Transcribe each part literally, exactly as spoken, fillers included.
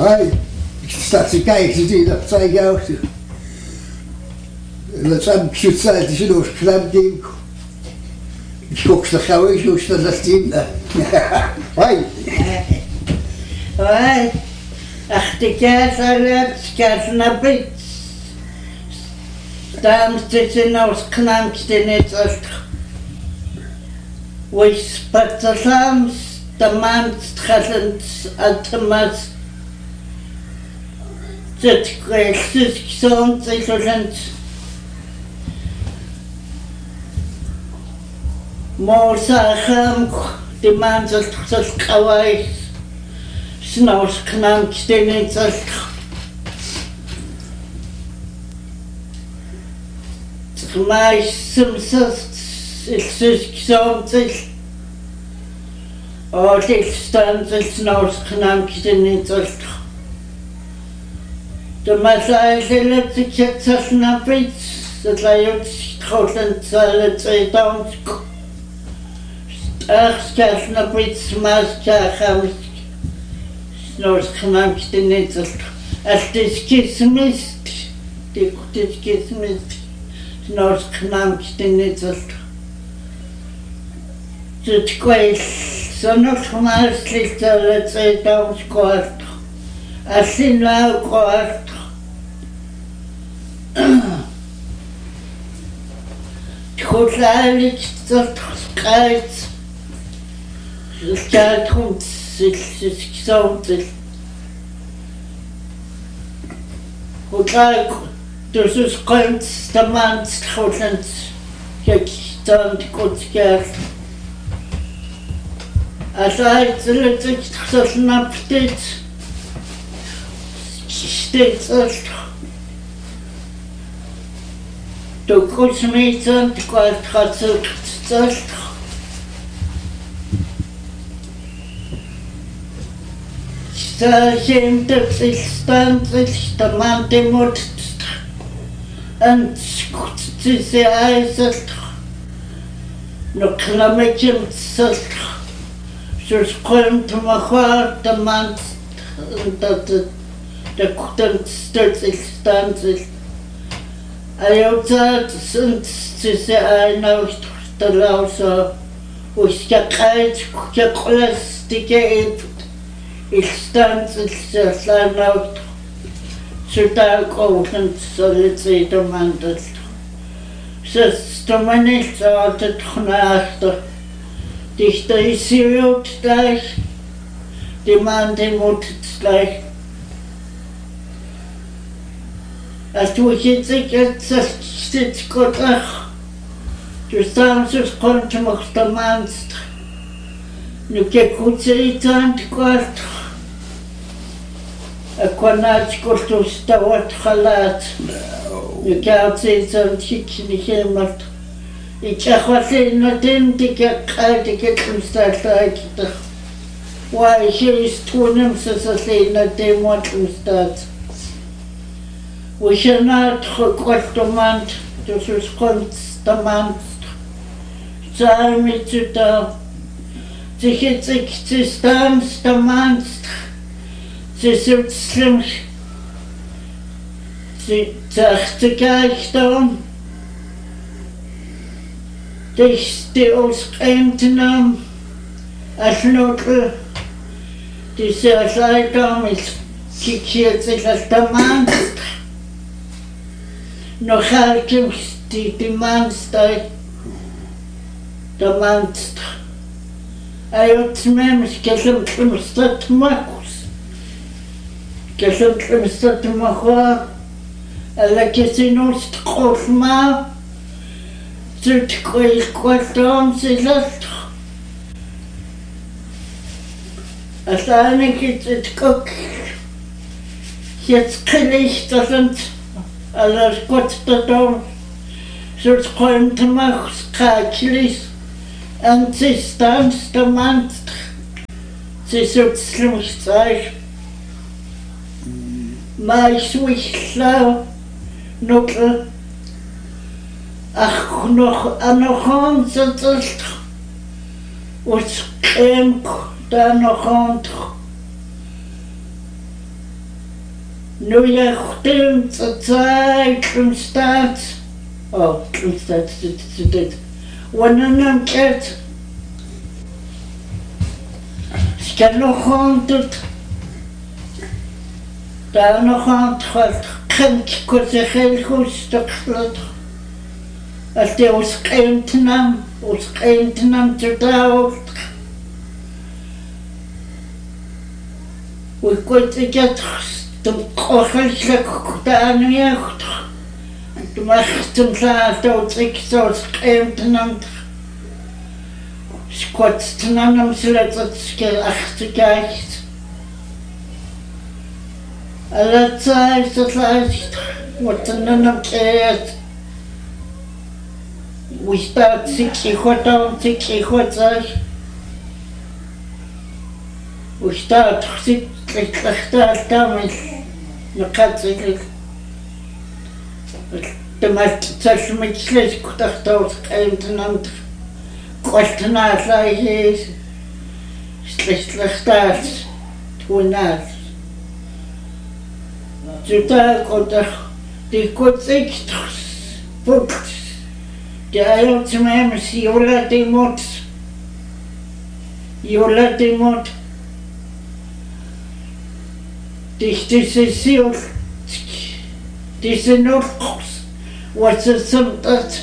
Ai, staat ze kijken, die dat zei ik ook. Dat heb ik zo gezegd, is een oorschap ding. Ik schrok ze gauw eens, hoe staat dat ding? Ai. Ai. Ach, die kaas uit, kaas naar bed. Daarom zitten als knamste net als. Wees spatsams, de man stralend automat. Zet kwesties gezond, gezond. Moosacham, die man zegt dat kawaii. S'nachts knamste net als. Maar soms is het gezond. Oh, dit stand is s'nachts knamste net als. De massaile dat ik het zo snap iets, dat hij het schoten zal twee dansk. Ach, ik snap iets, maar ik ga het s'nachts knamste net als. Als het kismis, die het kismis. S'nachts knamste net als. Het kwijt, zo nog maar slecht alle twee dansk kwart. Als je nou kwart. Goed eigenlijk dat krijgt. Het gaat goed, het is gezond. Goed eigenlijk, dus het komt de man schoten. Kijk, dan goed gaat. Als hij het niet zo snapt dit. Steeds als. De kosmeten, de kwart gaat zo gezegd. Ze dat zich stand, de man die moet. En het is de ijzer. Nog klammetje met zegt. Zoals komt maar gaat de man. Dat het. De koeten stelt zich stand is. Hij had het sinds ze een uit de lauze. Hoe is je kijkt, je plastic eet. Ik stand is ze zijn uit. Zo daar komen zal het zijn de man dat. Ze stemmen niet altijd genaagd. Dichter is hier ook gleich. Die man die moet het gleich. Als je ziet, ik het zit goed ach. Dus dan zo komt je nog de maand. Nu kijk goed ze iets aan het kwart. Ik kon uit kort dus dat wordt gelaat. Nu kan ze iets aan het gietje niet helemaal. Ik zeg wat in het in, ik heb uit, ik heb hem staat uit. Waar je is toen hem ze in het in wat hem staat. We zijn uitgekocht de maand, dus het komt de maand. Zijn met je daar. Ze gaat ik, ze staan de maand. Ze zult slim. Ze zegt ze kijkt dan. Dus die ons eind nam. Als notel. Die zei zij dan met. Kijk hier zich als de maand. Nog altijd die, die man staat, de man staat. Hij had me, ik heb hem klimstad te maken. Ik heb hem klimstad te maken. En ik heb ze nog stroef maar. Ze kreeg kwartaal, ze zegt. Uiteindelijk is het ook. Jetzt gelicht, dat het. Alles goed te doen, zoals gewoon te maken, schakelijk. En ze staan de man, ze zullen slim zijn. Maar ik wist wel, nog, ach, nog aan de hand zit het. Wat krimp, daar nog hand. Nu je goed te zijn, staat. Oh, staat dit dit. Wanneer nam het? Skal nog honderd. Daar nog honderd. Kent kort zich heel goed stuk laten. Als die ons kind nam, ons kind nam te dood. We konden het de kogeltje gedaan heeft. En toen mag hem zaad dat ik zoals kind nam. Skotste nam hem zodat het skil achterkijkt. Alle tijd het lijst wordt er nam keert. We staat zich goed aan, zich goed zeg. We staat zich slecht uit daarmee. Dan gaat zich. De meeste tijd met slecht gedacht dat ik een ander kosten naar zij is. Slecht slecht uit. Toen uit. Zodat ik dat die kort ik voelt. De eiland mij met Jola die moet. Jola die moet. Deze ziel, deze noordkoos, wat ze soms dat.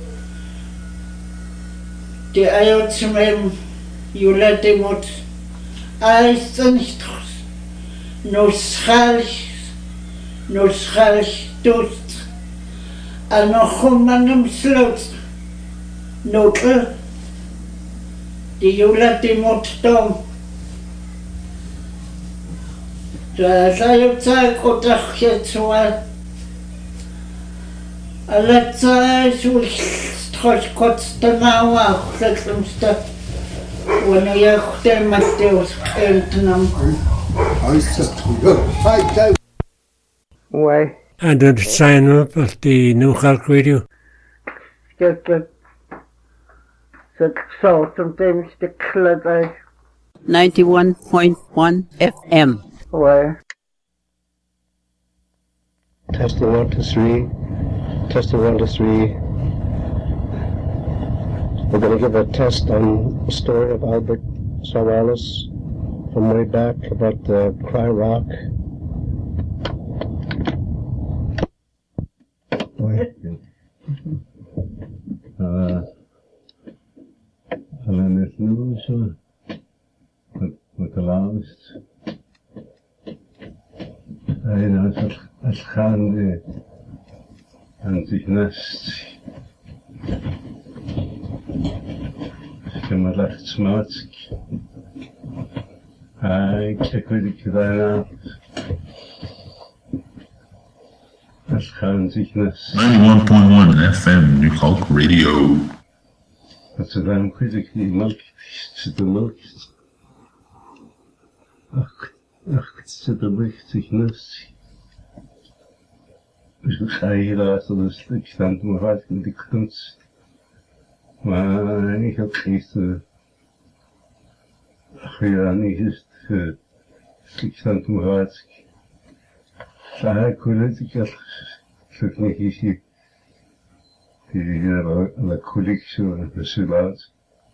De eiland mij Jola die moet. Alles niet goed. No schalig, no schalig dood. En nog om aan hem sloot. Noten. Die Jola die moet doen. Zo zei op tijd op dag je zo. Alle tijd zo straks kort de nauw af. Dat is dat. Wanneer je goed met de schermte nam. Why? And to sign up at the New York Radio. Get like the salt sometimes the club. ninety-one point one F M. Why? Testing one, two, three. Testing one, two, three. We're going to give a test on a story of Albert Savalas from way back about the Cry Rock. Uh, Alleen het nu zo, met, met de laatst. En als het, het gaande aan zich nest. Ik heb me lacht smaatsk. Ik kijk wat ik gedaan heb. Het gaan zich nest. ninety-one point one F M, New York Radio. Dat ze daarom goed ik die melk, ze de melk. Ach, ach, ze de melk zich nest. Dus ik ga hier laten, dus ik sta aan mijn hart met die kunst. Maar ik heb gisteren, ach ja, niet eens, ik sta aan mijn hart. Ah, ik wil het, ik heb, ik niet eens hier. Die la collection de Sulat.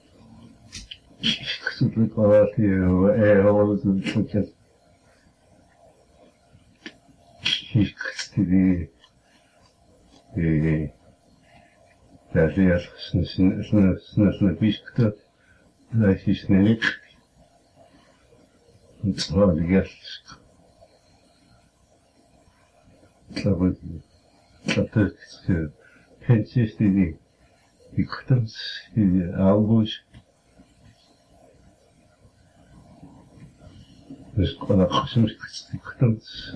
Ik zit ook wel uit hier, er alles een pakket. Ik die die daar leer snel snel snel snel snel biskut. Dat is snel. En zo die gast. Dat wordt dat is Pentjes die die die kuttens, die aalboos. Dus ik kon ook soms die kuttens.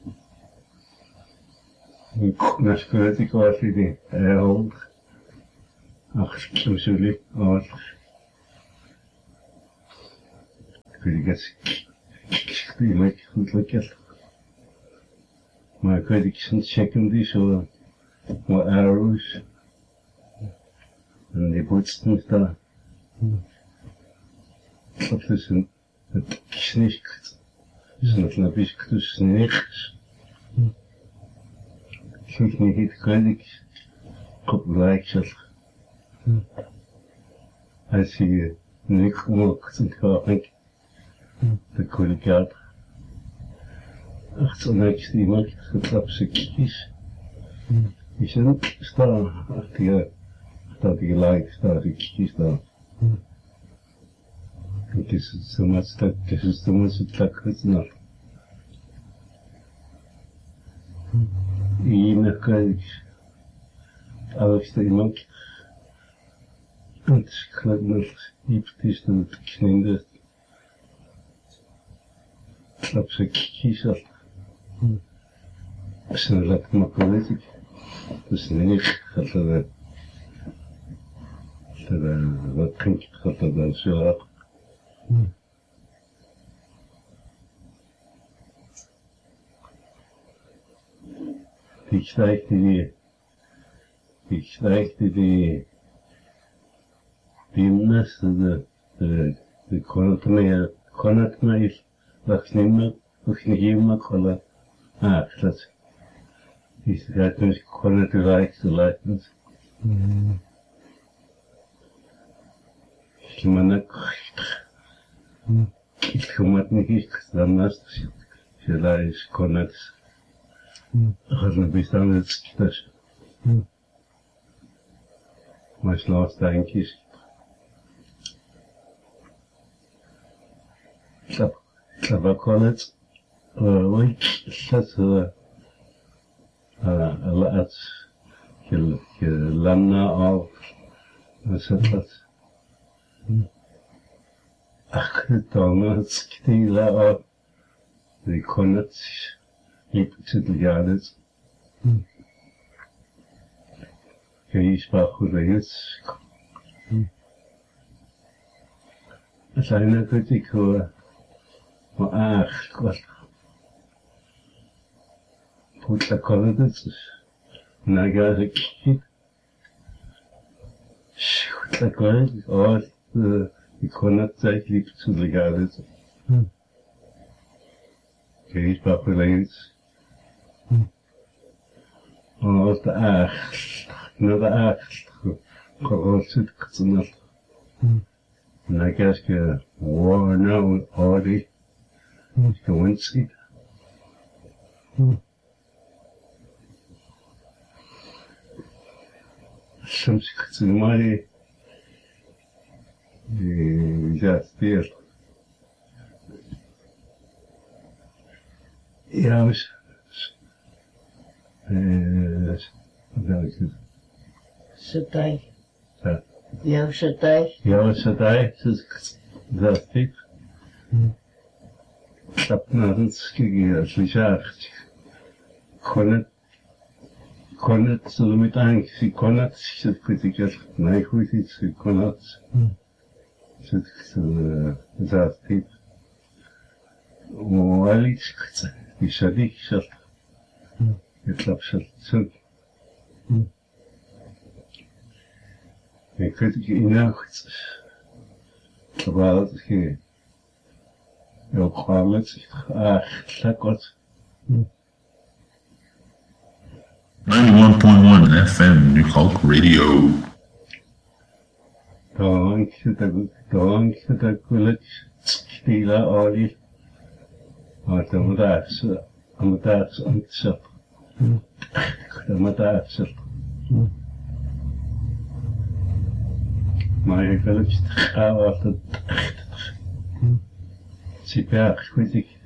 Ik naar school, ik was die heel ach, soms jullie, oh. Ik weet niet, ik weet niet, ik goed lekker. Maar ik weet niet, ik soms checken die zo. Wat arrows. En die bootsten daar. Dat is een, het knikt. Is het een beetje tussen niks. She's niet het credit. Kop gelijk zelf. Als je niet gewoon kunt gaan, dan kun je geld. Achter niks iemand getrapt ze kies. Je zit staan achter je, staat je gelijk, staat je kies staan. Het is zo maar stuk, het is zo maar stuk gesnapt. Ine kijk, alles te iemand. Het gaat met iets is dat het kninder. Trap ze kies af. Als je dat makkelijk is, dus niet gaat er wat drink gaat er dan zo af. Ik stijgde die, ik stijgde die, die mensen, de, de, de kon het meer, kon het meer, dat niet meer, of niet meer kon. Ah, dat, die zei toen, ik kon het rijk te lijken. Ik ben net, ik kom het niet, ik dan naast, je zei, ik kon het. Gaat me bestaan het schieters. Maar slaas dankjes. Klap, klap kon het. Oei, dat laat je je lamna af. Wat is dat? Ach, dan het schietela af. Die kon het. Ik zit er ja net. Je sprak goed Engels. Het zijn ook goed ik hoor. Maar ach, wat. Goed, dat kan het dus. Nou ga ik. Goed, dat kan het. Oh, ik kon het zeggen, ik zit er ja net. Je sprak goed Engels. Oh, de acht. Nou, de acht. Gewoon zit ik het nog. En dan krijg je, wow, nou, oh, die. Gewoon ziet. Soms ik het maar die. Die, ja, speelt. Ja, dus. Eh, wat is het? Satai. Ja. Jouw satai. Jouw satai, dat is het. Dat naar het schikken, als je zegt. Kon het, kon het, zo met angst, ik kon het, zit goed, ik had, nee, goed iets, ik kon het. Zit, dat is het. Maar iets, die zat ik, zat. Ik klap ze zo. Ik weet het in nacht. Terwijl het geen. Heel kwalijk. Ah, dat wat. ninety-one point one F M New Hulk Radio. Dank je dat, dank je dat gelukkig. Stila olie. Maar dan moet daar zo, dan moet daar zo aan het zap. Dan moet daar zo. Maar ik wil het gaan af dat. Super, weet ik.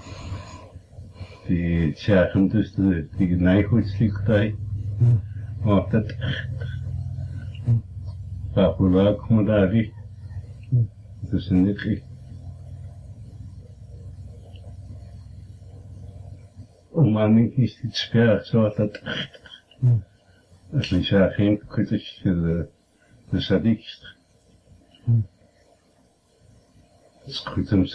Die zeggen dus de die nijgoedslichtij. Maar dat. Waarvoor wel komen daar niet. Dat is niet echt. Maar niet is het sper, zoals dat. Als je zegt, geen kritisch, de sadist. Het is goed om